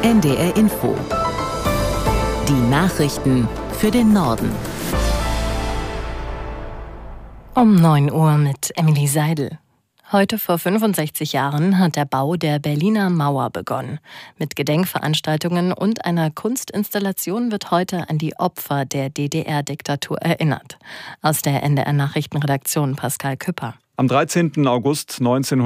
NDR Info. Die Nachrichten für den Norden. Um 9 Uhr mit Emily Seidel. Heute vor 65 Jahren hat der Bau der Berliner Mauer begonnen. Mit Gedenkveranstaltungen und einer Kunstinstallation wird heute an die Opfer der DDR-Diktatur erinnert. Aus der NDR-Nachrichtenredaktion Pascal Küpper. Am 13. August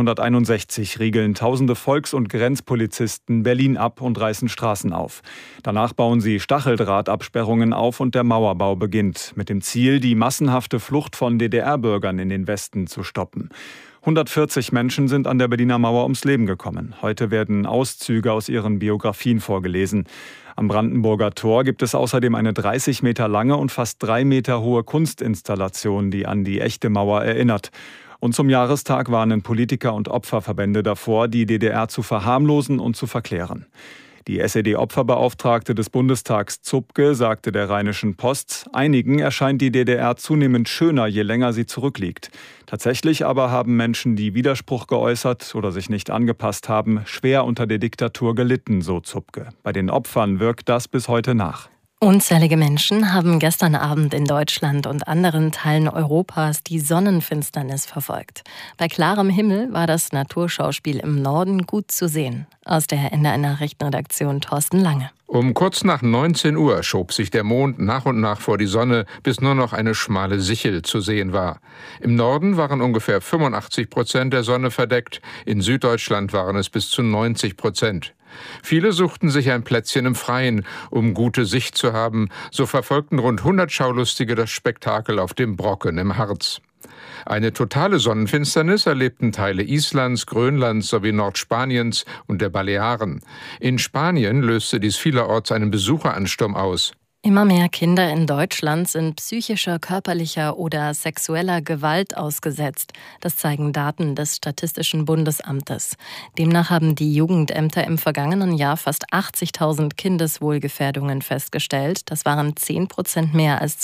1961 riegeln tausende Volks- und Grenzpolizisten Berlin ab und reißen Straßen auf. Danach bauen sie Stacheldrahtabsperrungen auf und der Mauerbau beginnt, mit dem Ziel, die massenhafte Flucht von DDR-Bürgern in den Westen zu stoppen. 140 Menschen sind an der Berliner Mauer ums Leben gekommen. Heute werden Auszüge aus ihren Biografien vorgelesen. Am Brandenburger Tor gibt es außerdem eine 30 Meter lange und fast 3 Meter hohe Kunstinstallation, die an die echte Mauer erinnert. Und zum Jahrestag warnen Politiker und Opferverbände davor, die DDR zu verharmlosen und zu verklären. Die SED-Opferbeauftragte des Bundestags Zupke sagte der Rheinischen Post, einigen erscheint die DDR zunehmend schöner, je länger sie zurückliegt. Tatsächlich aber haben Menschen, die Widerspruch geäußert oder sich nicht angepasst haben, schwer unter der Diktatur gelitten, so Zupke. Bei den Opfern wirkt das bis heute nach. Unzählige Menschen haben gestern Abend in Deutschland und anderen Teilen Europas die Sonnenfinsternis verfolgt. Bei klarem Himmel war das Naturschauspiel im Norden gut zu sehen. Aus der NDR-Nachrichtenredaktion Thorsten Lange. Um kurz nach 19 Uhr schob sich der Mond nach und nach vor die Sonne, bis nur noch eine schmale Sichel zu sehen war. Im Norden waren ungefähr 85% der Sonne verdeckt, in Süddeutschland waren es bis zu 90%. Viele suchten sich ein Plätzchen im Freien, um gute Sicht zu haben. So verfolgten rund 100 Schaulustige das Spektakel auf dem Brocken im Harz. Eine totale Sonnenfinsternis erlebten Teile Islands, Grönlands sowie Nordspaniens und der Balearen. In Spanien löste dies vielerorts einen Besucheransturm aus. Immer mehr Kinder in Deutschland sind psychischer, körperlicher oder sexueller Gewalt ausgesetzt. Das zeigen Daten des Statistischen Bundesamtes. Demnach haben die Jugendämter im vergangenen Jahr fast 80.000 Kindeswohlgefährdungen festgestellt. Das waren 10% mehr als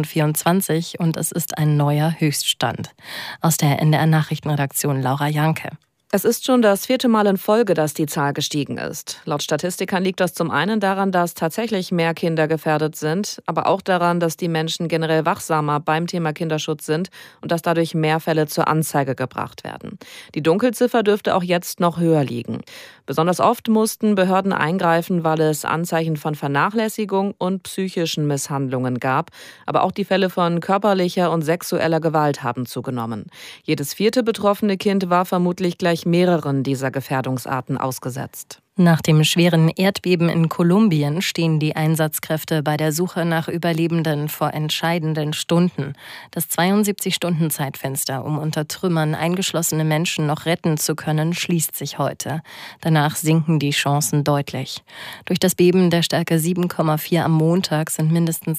2024 und es ist ein neuer Höchststand. Aus der NDR-Nachrichtenredaktion Laura Janke. Es ist schon das 4. Mal in Folge, dass die Zahl gestiegen ist. Laut Statistikern liegt das zum einen daran, dass tatsächlich mehr Kinder gefährdet sind, aber auch daran, dass die Menschen generell wachsamer beim Thema Kinderschutz sind und dass dadurch mehr Fälle zur Anzeige gebracht werden. Die Dunkelziffer dürfte auch jetzt noch höher liegen. Besonders oft mussten Behörden eingreifen, weil es Anzeichen von Vernachlässigung und psychischen Misshandlungen gab. Aber auch die Fälle von körperlicher und sexueller Gewalt haben zugenommen. Jedes 4. betroffene Kind war vermutlich gleich mehreren dieser Gefährdungsarten ausgesetzt. Nach dem schweren Erdbeben in Kolumbien stehen die Einsatzkräfte bei der Suche nach Überlebenden vor entscheidenden Stunden. Das 72-Stunden-Zeitfenster, um unter Trümmern eingeschlossene Menschen noch retten zu können, schließt sich heute. Danach sinken die Chancen deutlich. Durch das Beben der Stärke 7,4 am Montag sind mindestens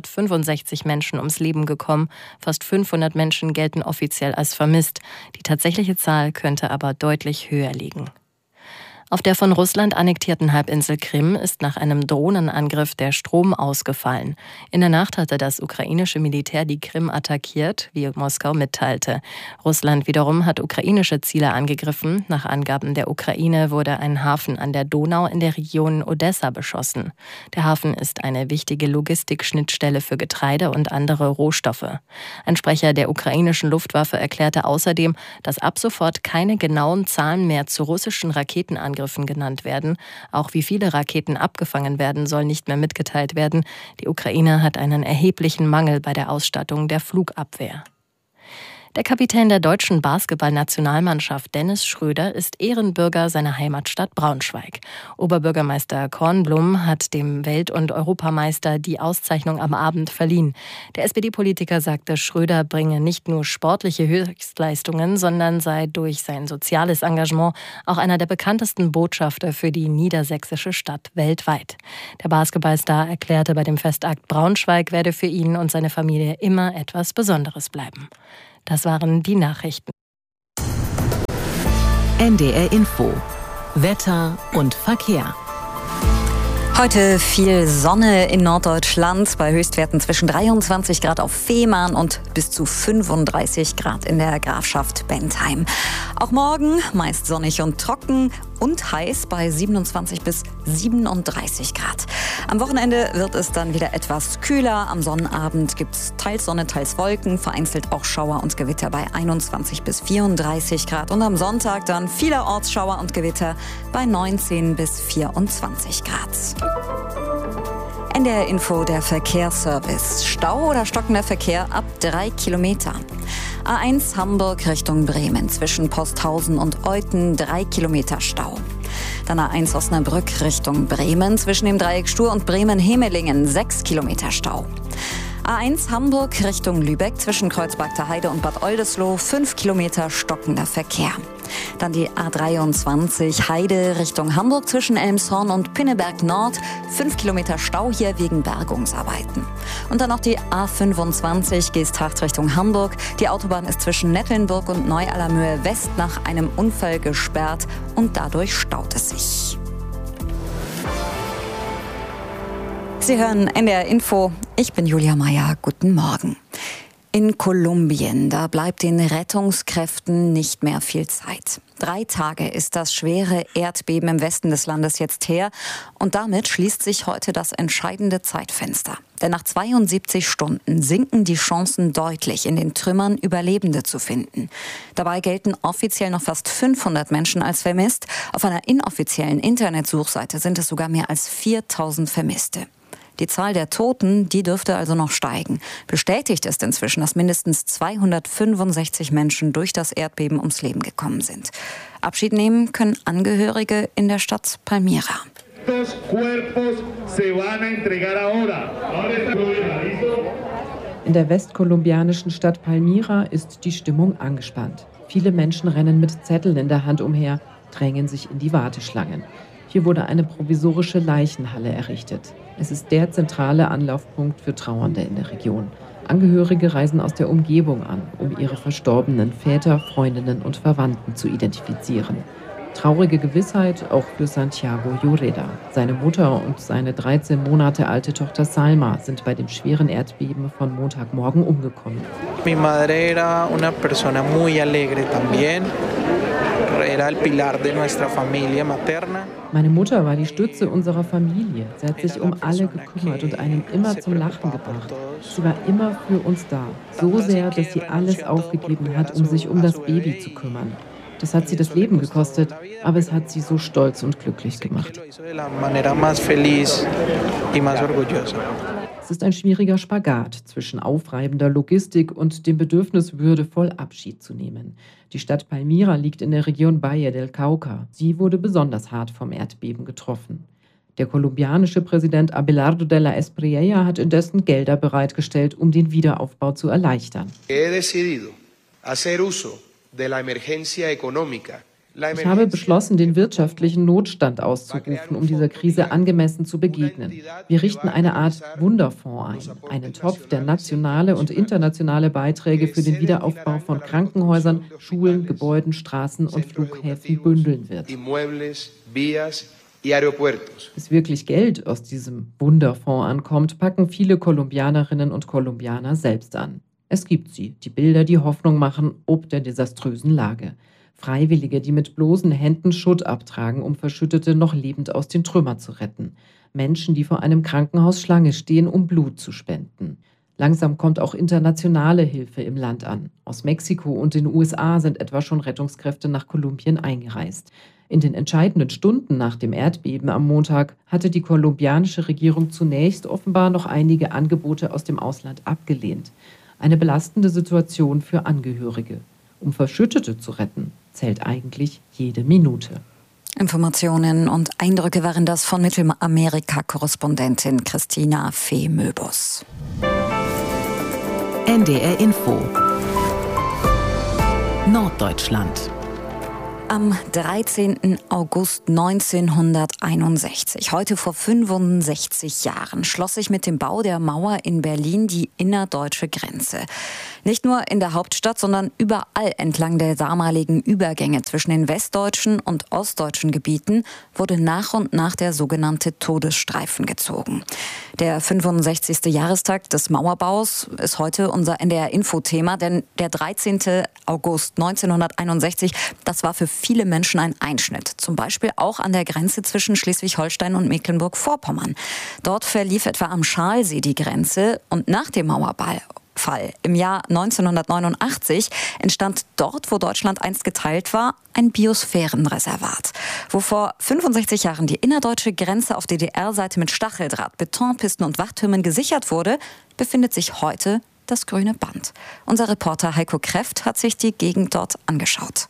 265 Menschen ums Leben gekommen. Fast 500 Menschen gelten offiziell als vermisst. Die tatsächliche Zahl könnte aber deutlich höher liegen. Auf der von Russland annektierten Halbinsel Krim ist nach einem Drohnenangriff der Strom ausgefallen. In der Nacht hatte das ukrainische Militär die Krim attackiert, wie Moskau mitteilte. Russland wiederum hat ukrainische Ziele angegriffen. Nach Angaben der Ukraine wurde ein Hafen an der Donau in der Region Odessa beschossen. Der Hafen ist eine wichtige Logistikschnittstelle für Getreide und andere Rohstoffe. Ein Sprecher der ukrainischen Luftwaffe erklärte außerdem, dass ab sofort keine genauen Zahlen mehr zu russischen Raketenangriffen genannt werden. Auch wie viele Raketen abgefangen werden, soll nicht mehr mitgeteilt werden. Die Ukraine hat einen erheblichen Mangel bei der Ausstattung der Flugabwehr. Der Kapitän der deutschen Basketballnationalmannschaft Dennis Schröder ist Ehrenbürger seiner Heimatstadt Braunschweig. Oberbürgermeister Kornblum hat dem Welt- und Europameister die Auszeichnung am Abend verliehen. Der SPD-Politiker sagte, Schröder bringe nicht nur sportliche Höchstleistungen, sondern sei durch sein soziales Engagement auch einer der bekanntesten Botschafter für die niedersächsische Stadt weltweit. Der Basketballstar erklärte bei dem Festakt, Braunschweig werde für ihn und seine Familie immer etwas Besonderes bleiben. Das waren die Nachrichten. NDR Info. Wetter und Verkehr. Heute viel Sonne in Norddeutschland bei Höchstwerten zwischen 23 Grad auf Fehmarn und bis zu 35 Grad in der Grafschaft Bentheim. Auch morgen meist sonnig und trocken und heiß bei 27 bis 37 Grad. Am Wochenende wird es dann wieder etwas kühler. Am Sonnabend gibt es teils Sonne, teils Wolken, vereinzelt auch Schauer und Gewitter bei 21 bis 34 Grad. Und am Sonntag dann vielerorts Schauer und Gewitter bei 19 bis 24 Grad. NDR Info, der Verkehrsservice. Stau oder stockender Verkehr ab 3 Kilometer. A1 Hamburg Richtung Bremen zwischen Posthausen und Euthen 3 Kilometer Stau. Dann A1 Osnabrück Richtung Bremen zwischen dem Dreieck Stur und Bremen-Hemelingen 6 Kilometer Stau. A1 Hamburg Richtung Lübeck zwischen Kreuzberger Heide und Bad Oldesloe 5 Kilometer stockender Verkehr. Dann die A23 Heide Richtung Hamburg zwischen Elmshorn und Pinneberg Nord 5 Kilometer Stau hier wegen Bergungsarbeiten. Und dann noch die A25 Geesthacht Richtung Hamburg. Die Autobahn ist zwischen Nettelnburg und Neu-Allermöhe West nach einem Unfall gesperrt und dadurch staut es sich. Sie hören NDR Info. Ich bin Julia Meyer. Guten Morgen. In Kolumbien, da bleibt den Rettungskräften nicht mehr viel Zeit. 3 Tage ist das schwere Erdbeben im Westen des Landes jetzt her. Und damit schließt sich heute das entscheidende Zeitfenster. Denn nach 72 Stunden sinken die Chancen deutlich, in den Trümmern Überlebende zu finden. Dabei gelten offiziell noch fast 500 Menschen als vermisst. Auf einer inoffiziellen Internetsuchseite sind es sogar mehr als 4000 Vermisste. Die Zahl der Toten, die dürfte also noch steigen. Bestätigt ist inzwischen, dass mindestens 265 Menschen durch das Erdbeben ums Leben gekommen sind. Abschied nehmen können Angehörige in der Stadt Palmira. In der westkolumbianischen Stadt Palmira ist die Stimmung angespannt. Viele Menschen rennen mit Zetteln in der Hand umher, drängen sich in die Warteschlangen. Hier wurde eine provisorische Leichenhalle errichtet. Es ist der zentrale Anlaufpunkt für Trauernde in der Region. Angehörige reisen aus der Umgebung an, um ihre verstorbenen Väter, Freundinnen und Verwandten zu identifizieren. Traurige Gewissheit auch für Santiago Lloreda. Seine Mutter und seine 13 Monate alte Tochter Salma sind bei dem schweren Erdbeben von Montagmorgen umgekommen. Mi madre era una persona muy alegre también. Era el pilar de nuestra familia materna. Meine Mutter war die Stütze unserer Familie. Sie hat sich um alle gekümmert und einen immer zum Lachen gebracht. Sie war immer für uns da. So sehr, dass sie alles aufgegeben hat, um sich um das Baby zu kümmern. Das hat sie das Leben gekostet, aber es hat sie so stolz und glücklich gemacht. Es ist ein schwieriger Spagat zwischen aufreibender Logistik und dem Bedürfnis, würdevoll Abschied zu nehmen. Die Stadt Palmira liegt in der Region Valle del Cauca. Sie wurde besonders hart vom Erdbeben getroffen. Der kolumbianische Präsident Abelardo de la Espriella hat indessen Gelder bereitgestellt, um den Wiederaufbau zu erleichtern. Ich habe beschlossen, den wirtschaftlichen Notstand auszurufen, um dieser Krise angemessen zu begegnen. Wir richten eine Art Wunderfonds ein, einen Topf, der nationale und internationale Beiträge für den Wiederaufbau von Krankenhäusern, Schulen, Gebäuden, Straßen und Flughäfen bündeln wird. Bis wirklich Geld aus diesem Wunderfonds ankommt, packen viele Kolumbianerinnen und Kolumbianer selbst an. Es gibt sie, die Bilder, die Hoffnung machen, ob der desaströsen Lage. Freiwillige, die mit bloßen Händen Schutt abtragen, um Verschüttete noch lebend aus den Trümmern zu retten. Menschen, die vor einem Krankenhaus Schlange stehen, um Blut zu spenden. Langsam kommt auch internationale Hilfe im Land an. Aus Mexiko und den USA sind etwa schon Rettungskräfte nach Kolumbien eingereist. In den entscheidenden Stunden nach dem Erdbeben am Montag hatte die kolumbianische Regierung zunächst offenbar noch einige Angebote aus dem Ausland abgelehnt. Eine belastende Situation für Angehörige. Um Verschüttete zu retten, zählt eigentlich jede Minute. Informationen und Eindrücke waren das von Mittelamerika-Korrespondentin Christina Fee-Möbus. NDR Info Norddeutschland. Am 13. August 1961, heute vor 65 Jahren, schloss sich mit dem Bau der Mauer in Berlin die innerdeutsche Grenze. Nicht nur in der Hauptstadt, sondern überall entlang der damaligen Übergänge zwischen den westdeutschen und ostdeutschen Gebieten wurde nach und nach der sogenannte Todesstreifen gezogen. Der 65. Jahrestag des Mauerbaus ist heute unser NDR-Info-Thema, denn der 13. August 1961, das war für viele Menschen ein Einschnitt. Zum Beispiel auch an der Grenze zwischen Schleswig-Holstein und Mecklenburg-Vorpommern. Dort verlief etwa am Schaalsee die Grenze und nach dem Mauerbau im Jahr 1989 entstand dort, wo Deutschland einst geteilt war, ein Biosphärenreservat. Wo vor 65 Jahren die innerdeutsche Grenze auf DDR-Seite mit Stacheldraht, Betonpisten und Wachtürmen gesichert wurde, befindet sich heute das grüne Band. Unser Reporter Heiko Kreft hat sich die Gegend dort angeschaut.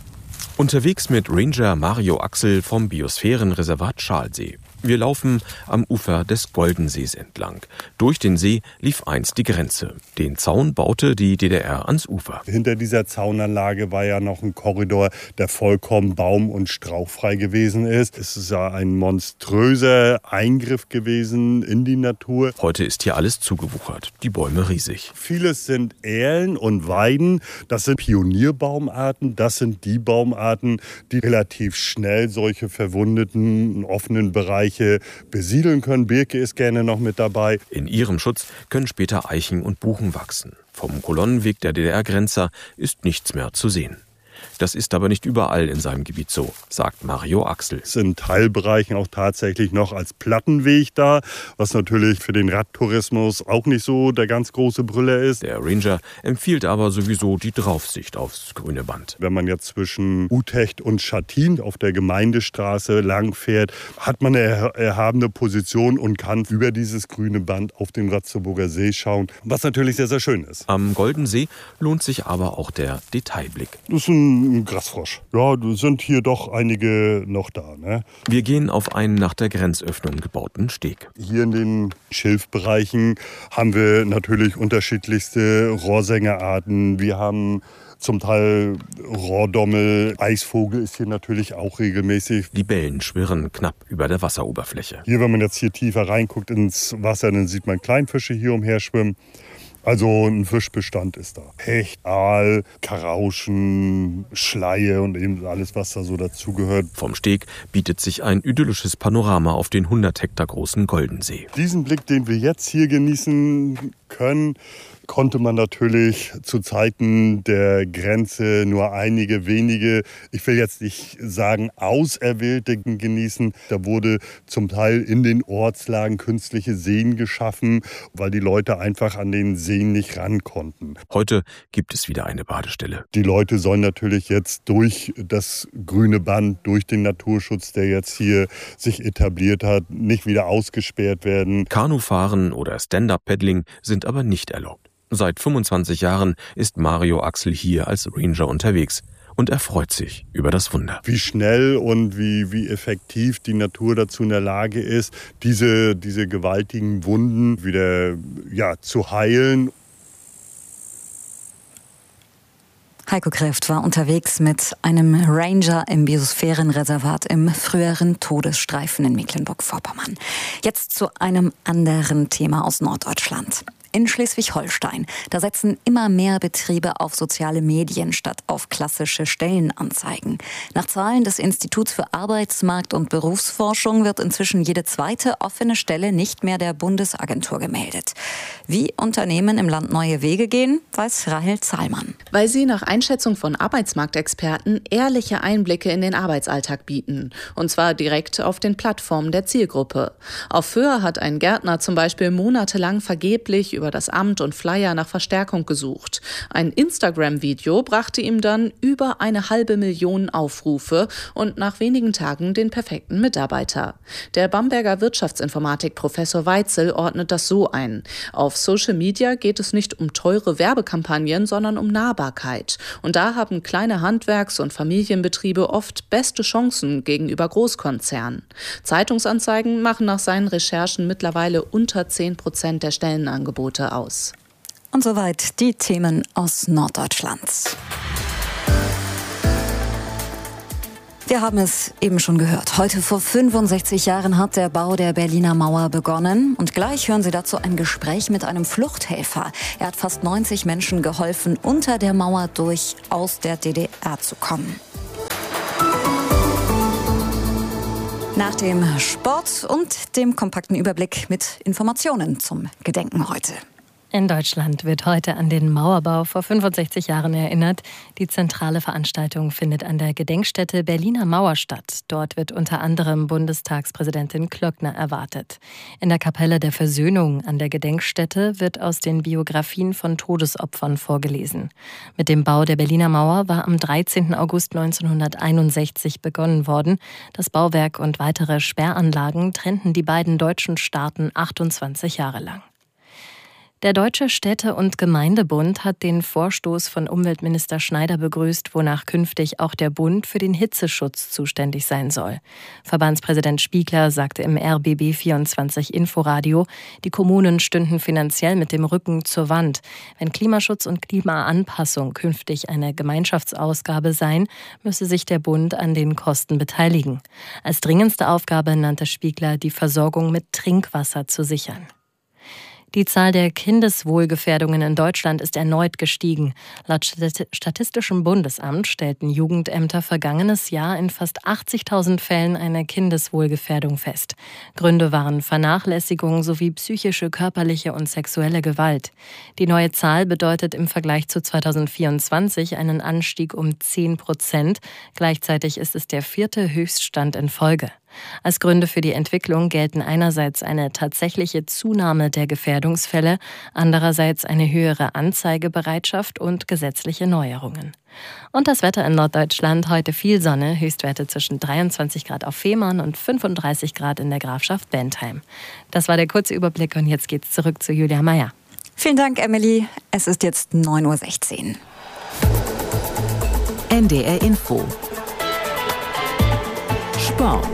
Unterwegs mit Ranger Mario Axel vom Biosphärenreservat Schaalsee. Wir laufen am Ufer des Goldensees entlang. Durch den See lief einst die Grenze. Den Zaun baute die DDR ans Ufer. Hinter dieser Zaunanlage war ja noch ein Korridor, der vollkommen baum- und strauchfrei gewesen ist. Es ist ja ein monströser Eingriff gewesen in die Natur. Heute ist hier alles zugewuchert, die Bäume riesig. Vieles sind Erlen und Weiden. Das sind Pionierbaumarten. Das sind die Baumarten, die relativ schnell solche verwundeten, offenen Bereiche besiedeln können. Birke ist gerne noch mit dabei. In ihrem Schutz können später Eichen und Buchen wachsen. Vom Kolonnenweg der DDR-Grenzer ist nichts mehr zu sehen. Das ist aber nicht überall in seinem Gebiet so, sagt Mario Axel. Es sind in Teilbereichen auch tatsächlich noch als Plattenweg da, was natürlich für den Radtourismus auch nicht so der ganz große Brüller ist. Der Ranger empfiehlt aber sowieso die Draufsicht aufs grüne Band. Wenn man jetzt zwischen Utecht und Schattin auf der Gemeindestraße lang fährt, hat man eine erhabene Position und kann über dieses grüne Band auf den Ratzeburger See schauen, was natürlich sehr, sehr schön ist. Am Goldensee lohnt sich aber auch der Detailblick. Das ist ein Grasfrosch. Ja, sind hier doch einige noch da. Ne? Wir gehen auf einen nach der Grenzöffnung gebauten Steg. Hier in den Schilfbereichen haben wir natürlich unterschiedlichste Rohrsängerarten. Wir haben zum Teil Rohrdommel, Eisvogel ist hier natürlich auch regelmäßig. Libellen schwirren knapp über der Wasseroberfläche. Hier, wenn man jetzt hier tiefer reinguckt ins Wasser, dann sieht man Kleinfische hier umherschwimmen. Also ein Fischbestand ist da. Hecht, Aal, Karauschen, Schleie und eben alles, was da so dazugehört. Vom Steg bietet sich ein idyllisches Panorama auf den 100 Hektar großen Goldensee. Diesen Blick, den wir jetzt hier genießen können, konnte man natürlich zu Zeiten der Grenze nur einige wenige, ich will jetzt nicht sagen Auserwählte, genießen. Da wurde zum Teil in den Ortslagen künstliche Seen geschaffen, weil die Leute einfach an den Seen nicht ran konnten. Heute gibt es wieder eine Badestelle. Die Leute sollen natürlich jetzt durch das grüne Band, durch den Naturschutz, der jetzt hier sich etabliert hat, nicht wieder ausgesperrt werden. Kanufahren oder Stand-Up-Paddling sind aber nicht erlaubt. Seit 25 Jahren ist Mario Axel hier als Ranger unterwegs und er freut sich über das Wunder. Wie schnell und wie effektiv die Natur dazu in der Lage ist, diese gewaltigen Wunden wieder zu heilen. Heiko Kreft war unterwegs mit einem Ranger im Biosphärenreservat im früheren Todesstreifen in Mecklenburg-Vorpommern. Jetzt zu einem anderen Thema aus Norddeutschland. In Schleswig-Holstein, da setzen immer mehr Betriebe auf soziale Medien statt auf klassische Stellenanzeigen. Nach Zahlen des Instituts für Arbeitsmarkt- und Berufsforschung wird inzwischen jede zweite offene Stelle nicht mehr der Bundesagentur gemeldet. Wie Unternehmen im Land neue Wege gehen, weiß Rahel Zahlmann. Weil sie nach Einschätzung von Arbeitsmarktexperten ehrliche Einblicke in den Arbeitsalltag bieten. Und zwar direkt auf den Plattformen der Zielgruppe. Auf Föhr hat ein Gärtner zum Beispiel monatelang vergeblich über das Amt und Flyer nach Verstärkung gesucht. Ein Instagram-Video brachte ihm dann über 500.000 Aufrufe und nach wenigen Tagen den perfekten Mitarbeiter. Der Bamberger Wirtschaftsinformatik-Professor Weitzel ordnet das so ein. Auf Social Media geht es nicht um teure Werbekampagnen, sondern um Nahbarkeit. Und da haben kleine Handwerks- und Familienbetriebe oft beste Chancen gegenüber Großkonzernen. Zeitungsanzeigen machen nach seinen Recherchen mittlerweile unter 10% der Stellenangebote aus. Und soweit die Themen aus Norddeutschlands. Wir haben es eben schon gehört. Heute vor 65 Jahren hat der Bau der Berliner Mauer begonnen. Und gleich hören Sie dazu ein Gespräch mit einem Fluchthelfer. Er hat fast 90 Menschen geholfen, unter der Mauer durch aus der DDR zu kommen. Nach dem Sport und dem kompakten Überblick mit Informationen zum Gedenken heute. In Deutschland wird heute an den Mauerbau vor 65 Jahren erinnert. Die zentrale Veranstaltung findet an der Gedenkstätte Berliner Mauer statt. Dort wird unter anderem Bundestagspräsidentin Klöckner erwartet. In der Kapelle der Versöhnung an der Gedenkstätte wird aus den Biografien von Todesopfern vorgelesen. Mit dem Bau der Berliner Mauer war am 13. August 1961 begonnen worden. Das Bauwerk und weitere Sperranlagen trennten die beiden deutschen Staaten 28 Jahre lang. Der Deutsche Städte- und Gemeindebund hat den Vorstoß von Umweltminister Schneider begrüßt, wonach künftig auch der Bund für den Hitzeschutz zuständig sein soll. Verbandspräsident Spiegler sagte im RBB24 Inforadio, die Kommunen stünden finanziell mit dem Rücken zur Wand. Wenn Klimaschutz und Klimaanpassung künftig eine Gemeinschaftsausgabe seien, müsse sich der Bund an den Kosten beteiligen. Als dringendste Aufgabe nannte Spiegler, die Versorgung mit Trinkwasser zu sichern. Die Zahl der Kindeswohlgefährdungen in Deutschland ist erneut gestiegen. Laut Statistischem Bundesamt stellten Jugendämter vergangenes Jahr in fast 80.000 Fällen eine Kindeswohlgefährdung fest. Gründe waren Vernachlässigung sowie psychische, körperliche und sexuelle Gewalt. Die neue Zahl bedeutet im Vergleich zu 2024 einen Anstieg um 10%. Gleichzeitig ist es der 4. Höchststand in Folge. Als Gründe für die Entwicklung gelten einerseits eine tatsächliche Zunahme der Gefährdungsfälle, andererseits eine höhere Anzeigebereitschaft und gesetzliche Neuerungen. Und das Wetter in Norddeutschland: heute viel Sonne, Höchstwerte zwischen 23 Grad auf Fehmarn und 35 Grad in der Grafschaft Bentheim. Das war der kurze Überblick und jetzt geht's zurück zu Julia Meyer. Vielen Dank, Emily. Es ist jetzt 9:16 Uhr. NDR Info. Sport.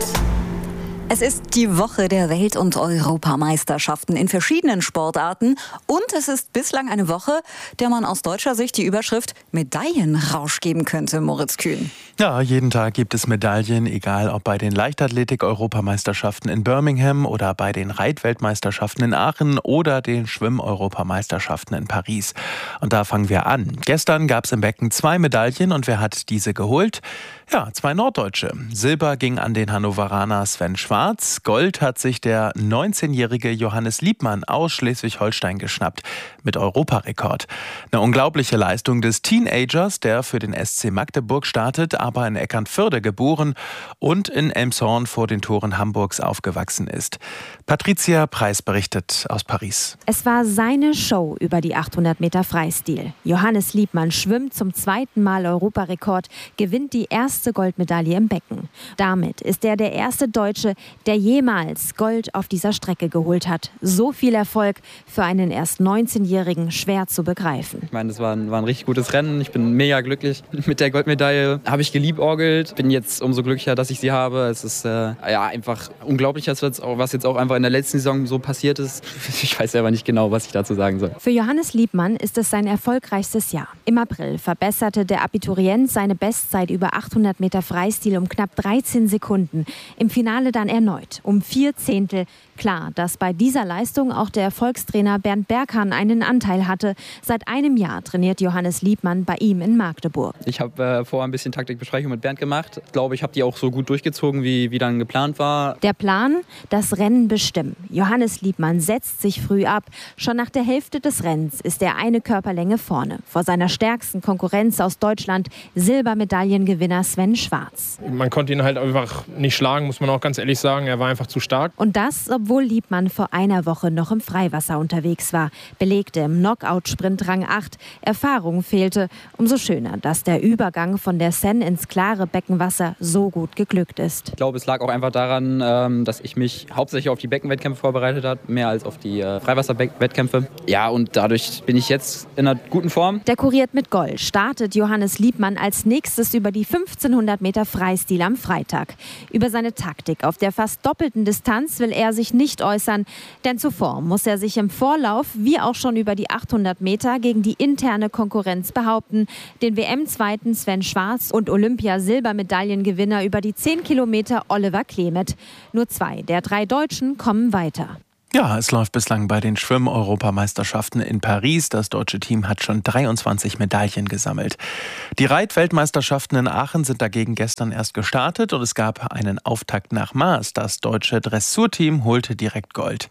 Es ist die Woche der Welt- und Europameisterschaften in verschiedenen Sportarten und es ist bislang eine Woche, der man aus deutscher Sicht die Überschrift Medaillenrausch geben könnte, Moritz Kühn. Ja, jeden Tag gibt es Medaillen, egal ob bei den Leichtathletik-Europameisterschaften in Birmingham oder bei den Reitweltmeisterschaften in Aachen oder den Schwimm-Europameisterschaften in Paris. Und da fangen wir an. Gestern gab es im Becken 2 Medaillen und wer hat diese geholt? Ja, 2 Norddeutsche. Silber ging an den Hannoveraner Sven Schwarz. Gold hat sich der 19-jährige Johannes Liebmann aus Schleswig-Holstein geschnappt. Mit Europarekord. Eine unglaubliche Leistung des Teenagers, der für den SC Magdeburg startet, aber in Eckernförde geboren und in Elmshorn vor den Toren Hamburgs aufgewachsen ist. Patricia Preis berichtet aus Paris. Es war seine Show über die 800 Meter Freistil. Johannes Liebmann schwimmt zum 2. Mal Europarekord, gewinnt die erste Goldmedaille im Becken. Damit ist er der erste Deutsche, der jemals Gold auf dieser Strecke geholt hat. So viel Erfolg für einen erst 19-Jährigen, schwer zu begreifen. Ich meine, das war ein richtig gutes Rennen. Ich bin mega glücklich mit der Goldmedaille. Habe ich geliebäugelt. Bin jetzt umso glücklicher, dass ich sie habe. Es ist einfach unglaublich, was jetzt auch einfach in der letzten Saison so passiert ist. Ich weiß selber nicht genau, was ich dazu sagen soll. Für Johannes Liebmann ist es sein erfolgreichstes Jahr. Im April verbesserte der Abiturient seine Bestzeit über 800 Meter Freistil um knapp 13 Sekunden. Im Finale dann erneut um 4 Zehntel. Klar, dass bei dieser Leistung auch der Erfolgstrainer Bernd Berghahn einen Anteil hatte. Seit einem Jahr trainiert Johannes Liebmann bei ihm in Magdeburg. Ich habe vorher ein bisschen Taktikbesprechung mit Bernd gemacht. Ich glaube, ich habe die auch so gut durchgezogen, wie dann geplant war. Der Plan? Das Rennen bestimmen. Johannes Liebmann setzt sich früh ab. Schon nach der Hälfte des Rennens ist er eine Körperlänge vorne. Vor seiner stärksten Konkurrenz aus Deutschland, Silbermedaillengewinner Sven Schwarz. Man konnte ihn halt einfach nicht schlagen, muss man auch ganz ehrlich sagen. Er war einfach zu stark. Und das, obwohl Liebmann vor einer Woche noch im Freiwasser unterwegs war. Belegte im Knockout-Sprint Rang 8. Erfahrung fehlte. Umso schöner, dass der Übergang von der Seine ins klare Beckenwasser so gut geglückt ist. Ich glaube, es lag auch einfach daran, dass ich mich hauptsächlich auf die Beckenwettkämpfe vorbereitet habe, mehr als auf die Freiwasserwettkämpfe. Ja, und dadurch bin ich jetzt in einer guten Form. Dekoriert mit Gold startet Johannes Liebmann als nächstes über die 1500 Meter Freistil am Freitag. Über seine Taktik auf der fast doppelten Distanz will er sich nicht äußern, denn zuvor muss er sich im Vorlauf, wie auch schon über die 800 Meter, gegen die interne Konkurrenz behaupten. Den WM-Zweiten Sven Schwarz und Olympia-Silbermedaillengewinner über die 10 Kilometer Oliver Klemet. Nur 2 der 3 Deutschen kommen weiter. Ja, es läuft bislang bei den Schwimm-Europameisterschaften in Paris. Das deutsche Team hat schon 23 Medaillen gesammelt. Die Reitweltmeisterschaften in Aachen sind dagegen gestern erst gestartet und es gab einen Auftakt nach Maß. Das deutsche Dressurteam holte direkt Gold.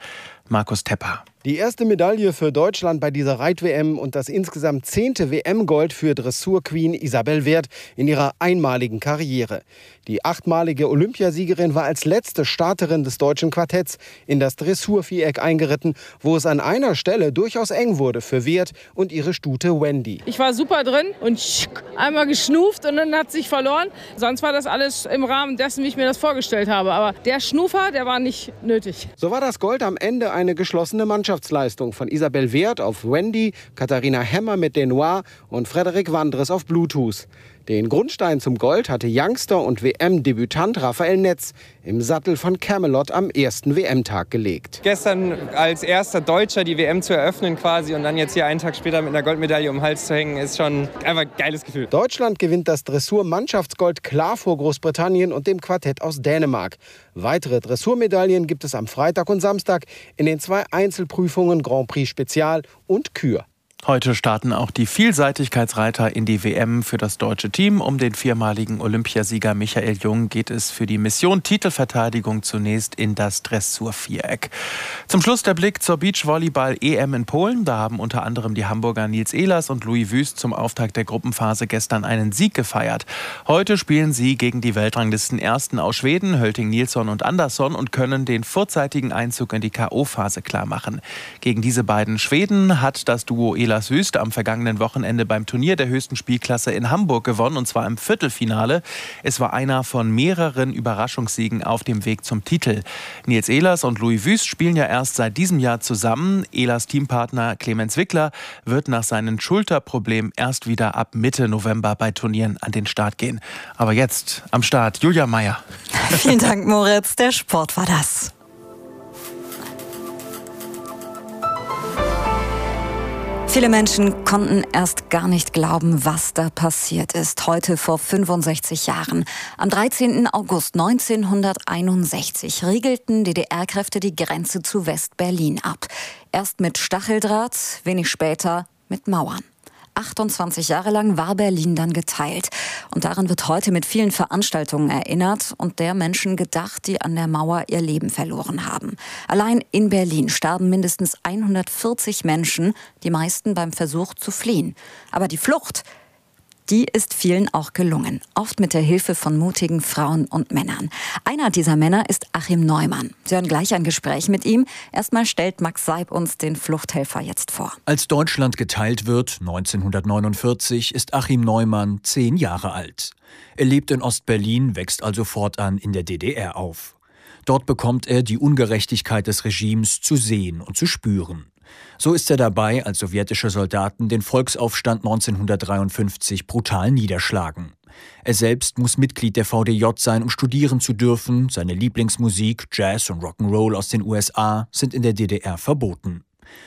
Markus Tepper. Die erste Medaille für Deutschland bei dieser Reit-WM und das insgesamt 10. WM-Gold für Dressur-Queen Isabelle Werth in ihrer einmaligen Karriere. Die 8-malige Olympiasiegerin war als letzte Starterin des deutschen Quartetts in das Dressurviereck eingeritten, wo es an einer Stelle durchaus eng wurde für Werth und ihre Stute Wendy. Ich war super drin und einmal geschnuft und dann hat sich verloren. Sonst war das alles im Rahmen dessen, wie ich mir das vorgestellt habe. Aber der Schnufer, der war nicht nötig. So war das Gold am Ende eine geschlossene Mannschaftsleistung von Isabelle Werth auf Wendy, Katharina Hemmer mit Denoir und Frederik Wandres auf Bluetooth. Den Grundstein zum Gold hatte Youngster und WM-Debütant Raphael Netz im Sattel von Camelot am ersten WM-Tag gelegt. Gestern als erster Deutscher die WM zu eröffnen quasi und dann jetzt hier einen Tag später mit einer Goldmedaille um den Hals zu hängen, ist schon einfach ein geiles Gefühl. Deutschland gewinnt das Dressur-Mannschaftsgold klar vor Großbritannien und dem Quartett aus Dänemark. Weitere Dressurmedaillen gibt es am Freitag und Samstag in den 2 Einzelprüfungen Grand Prix Spezial und Kür. Heute starten auch die Vielseitigkeitsreiter in die WM für das deutsche Team. Um den 4-maligen Olympiasieger Michael Jung geht es für die Mission Titelverteidigung zunächst in das Dressurviereck. Zum Schluss der Blick zur Beachvolleyball-EM in Polen. Da haben unter anderem die Hamburger Nils Ehlers und Louis Wüst zum Auftakt der Gruppenphase gestern einen Sieg gefeiert. Heute spielen sie gegen die Weltranglisten-Ersten aus Schweden, Hölting Nilsson und Andersson, und können den vorzeitigen Einzug in die K.O.-Phase klarmachen. Gegen diese beiden Schweden hat das Duo Ehlers Wüst am vergangenen Wochenende beim Turnier der höchsten Spielklasse in Hamburg gewonnen, und zwar im Viertelfinale. Es war einer von mehreren Überraschungssiegen auf dem Weg zum Titel. Nils Ehlers und Louis Wüst spielen ja erst seit diesem Jahr zusammen. Ehlers Teampartner Clemens Wickler wird nach seinem Schulterproblem erst wieder ab Mitte November bei Turnieren an den Start gehen. Aber jetzt am Start Julia Meyer. Vielen Dank, Moritz. Der Sport war das. Viele Menschen konnten erst gar nicht glauben, was da passiert ist. Heute vor 65 Jahren. Am 13. August 1961 riegelten DDR-Kräfte die Grenze zu West-Berlin ab. Erst mit Stacheldraht, wenig später mit Mauern. 28 Jahre lang war Berlin dann geteilt. Und daran wird heute mit vielen Veranstaltungen erinnert und der Menschen gedacht, die an der Mauer ihr Leben verloren haben. Allein in Berlin starben mindestens 140 Menschen, die meisten beim Versuch zu fliehen. Aber die Flucht, die ist vielen auch gelungen. Oft mit der Hilfe von mutigen Frauen und Männern. Einer dieser Männer ist Achim Neumann. Sie hören gleich ein Gespräch mit ihm. Erstmal stellt Max Seib uns den Fluchthelfer jetzt vor. Als Deutschland geteilt wird, 1949, ist Achim Neumann 10 Jahre alt. Er lebt in Ostberlin, wächst also fortan in der DDR auf. Dort bekommt er die Ungerechtigkeit des Regimes zu sehen und zu spüren. So ist er dabei, als sowjetische Soldaten den Volksaufstand 1953 brutal niederschlagen. Er selbst muss Mitglied der VDJ sein, um studieren zu dürfen. Seine Lieblingsmusik, Jazz und Rock'n'Roll aus den USA, sind in der DDR verboten.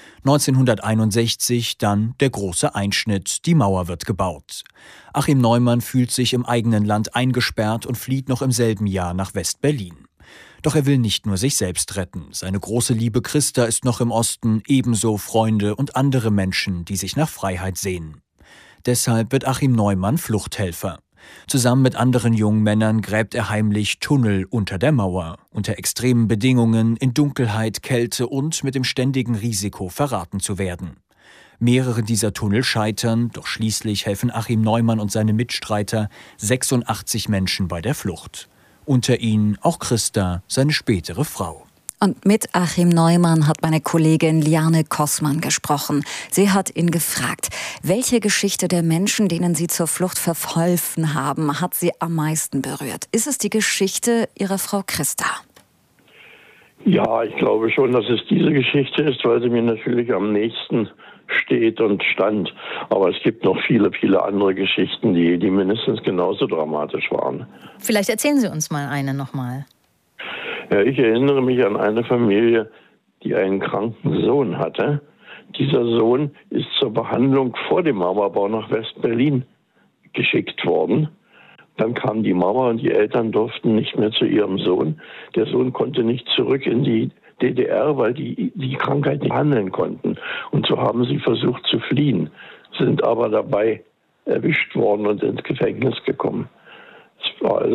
1961 dann der große Einschnitt, die Mauer wird gebaut. Achim Neumann fühlt sich im eigenen Land eingesperrt und flieht noch im selben Jahr nach West-Berlin. Doch er will nicht nur sich selbst retten. Seine große Liebe Christa ist noch im Osten, ebenso Freunde und andere Menschen, die sich nach Freiheit sehnen. Deshalb wird Achim Neumann Fluchthelfer. Zusammen mit anderen jungen Männern gräbt er heimlich Tunnel unter der Mauer, unter extremen Bedingungen, in Dunkelheit, Kälte und mit dem ständigen Risiko, verraten zu werden. Mehrere dieser Tunnel scheitern, doch schließlich helfen Achim Neumann und seine Mitstreiter 86 Menschen bei der Flucht. Unter ihnen auch Christa, seine spätere Frau. Und mit Achim Neumann hat meine Kollegin Liane Kossmann gesprochen. Sie hat ihn gefragt, welche Geschichte der Menschen, denen Sie zur Flucht verholfen haben, hat Sie am meisten berührt? Ist es die Geschichte Ihrer Frau Christa? Ja, ich glaube schon, dass es diese Geschichte ist, weil sie mir natürlich am nächsten steht und stand. Aber es gibt noch viele, viele andere Geschichten, die mindestens genauso dramatisch waren. Vielleicht erzählen Sie uns mal eine nochmal. Ja, ich erinnere mich an eine Familie, die einen kranken Sohn hatte. Dieser Sohn ist zur Behandlung vor dem Mauerbau nach West-Berlin geschickt worden. Dann kam die Mauer und die Eltern durften nicht mehr zu ihrem Sohn. Der Sohn konnte nicht zurück in die DDR, weil die Krankheit nicht behandeln konnten. Und so haben sie versucht zu fliehen, sind aber dabei erwischt worden und ins Gefängnis gekommen. Es war also